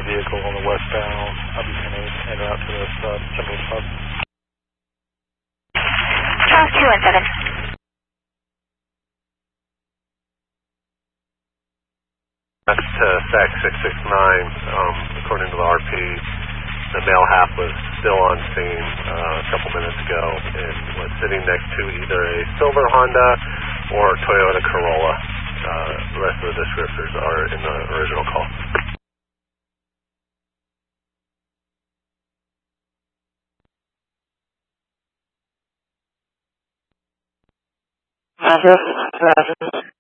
a vehicle on the westbound. I'll be sending en route to this central hub. Charles 217. That's SAC 669. According to the RP, the male half was still on scene a couple minutes ago and was sitting next to either a silver Honda or Toyota Corolla. The rest of the descriptors are in the original call. Roger.